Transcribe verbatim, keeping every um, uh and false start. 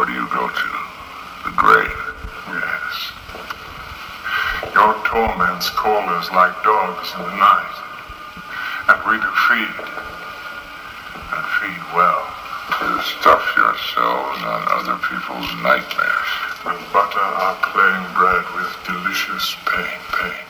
Where do you go to? The grave. Yes. Your torments call us like dogs in the night. And we do feed. And feed well. You stuff yourselves on other people's nightmares. We butter our plain bread with delicious pain, pain.